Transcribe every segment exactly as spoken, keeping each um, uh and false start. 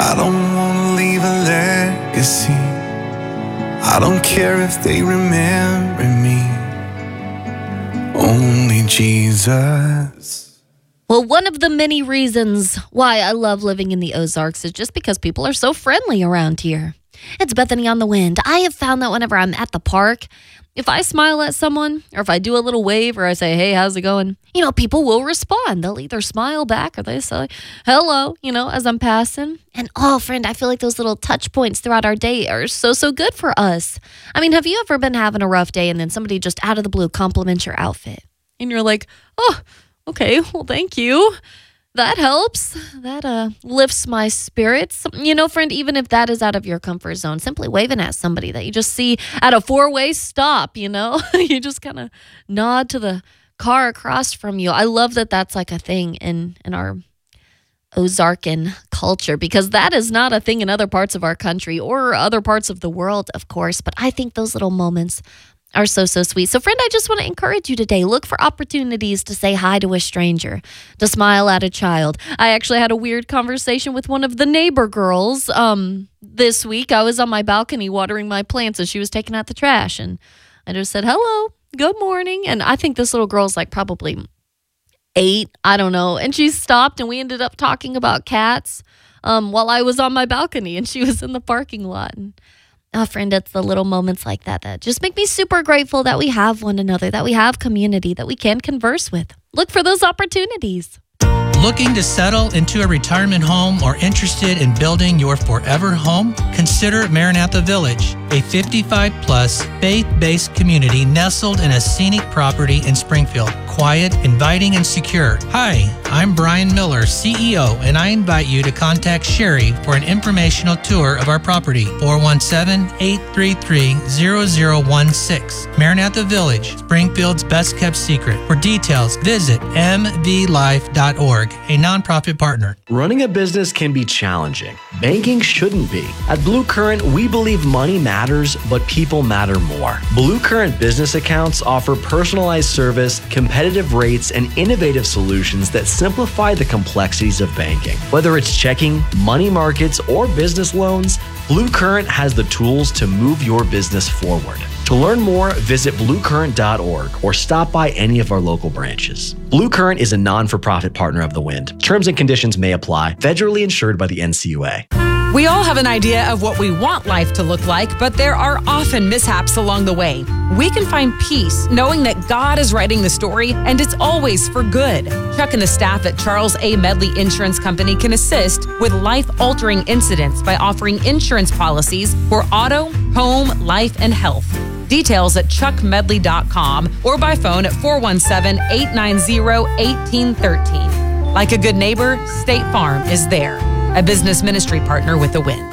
I don't wanna leave a legacy. I don't care if they remember me. Only Jesus. Well, one of the many reasons why I love living in the Ozarks is just because people are so friendly around here. It's Bethany on the Wind. I have found that whenever I'm at the park, if I smile at someone, or if I do a little wave, or I say, hey, how's it going? You know, people will respond. They'll either smile back or they say, hello, you know, as I'm passing. And oh, friend, I feel like those little touch points throughout our day are so, so good for us. I mean, have you ever been having a rough day and then somebody just out of the blue compliments your outfit? And you're like, oh, okay, well, thank you. That helps. That uh, lifts my spirits. You know, friend, even if that is out of your comfort zone, simply waving at somebody that you just see at a four-way stop, you know, you just kind of nod to the car across from you. I love that that's like a thing in, in our Ozarkan culture, because that is not a thing in other parts of our country or other parts of the world, of course. But I think those little moments are so, so sweet. So, friend, I just want to encourage you today. Look for opportunities to say hi to a stranger, to smile at a child. I actually had a weird conversation with one of the neighbor girls um, this week. I was on my balcony watering my plants as she was taking out the trash. And I just said, hello, good morning. And I think this little girl's like probably eight. I don't know. And she stopped and we ended up talking about cats um, while I was on my balcony and she was in the parking lot. And oh, friend, it's the little moments like that that just make me super grateful that we have one another, that we have community, that we can converse with. Look for those opportunities. Looking to settle into a retirement home or interested in building your forever home? Consider Maranatha Village, a fifty-five plus faith-based community nestled in a scenic property in Springfield. Quiet, inviting, and secure. Hi, I'm Brian Miller, C E O, and I invite you to contact Sherry for an informational tour of our property. four one seven, eight three three, zero zero one six. Maranatha Village, Springfield's best-kept secret. For details, visit m v life dot org. A nonprofit partner. Running a business can be challenging. Banking shouldn't be. At Blue Current, we believe money matters, but people matter more. Blue Current business accounts offer personalized service, competitive rates, and innovative solutions that simplify the complexities of banking. Whether it's checking, money markets, or business loans, Blue Current has the tools to move your business forward. To learn more, visit blue current dot org or stop by any of our local branches. Blue Current is a non-for-profit partner of The Wind. Terms and conditions may apply. Federally insured by the N C U A. We all have an idea of what we want life to look like, but there are often mishaps along the way. We can find peace knowing that God is writing the story and it's always for good. Chuck and the staff at Charles A. Medley Insurance Company can assist with life-altering incidents by offering insurance policies for auto, home, life, and health. Details at chuck medley dot com or by phone at four one seven, eight nine zero, one eight one three. Like a good neighbor, State Farm is there. A business ministry partner with The Wind.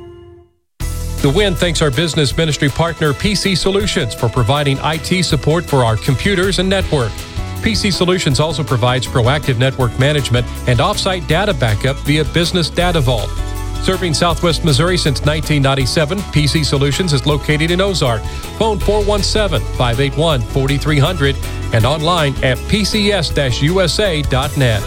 The Wind thanks our business ministry partner, P C Solutions, for providing I T support for our computers and network. P C Solutions also provides proactive network management and offsite data backup via Business Data Vault. Serving Southwest Missouri since nineteen ninety-seven, P C Solutions is located in Ozark. Phone four one seven, five eight one, four three zero zero and online at p c s dash u s a dot net.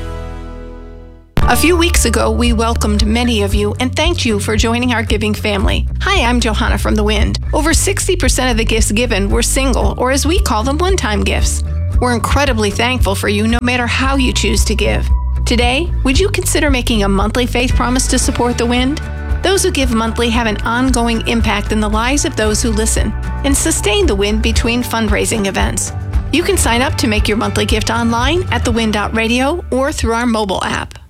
A few weeks ago, we welcomed many of you and thanked you for joining our giving family. Hi, I'm Johanna from The Wind. Over sixty percent of the gifts given were single, or as we call them, one-time gifts. We're incredibly thankful for you no matter how you choose to give. Today, would you consider making a monthly faith promise to support The Wind? Those who give monthly have an ongoing impact in the lives of those who listen and sustain The Wind between fundraising events. You can sign up to make your monthly gift online at the wind dot radio or through our mobile app.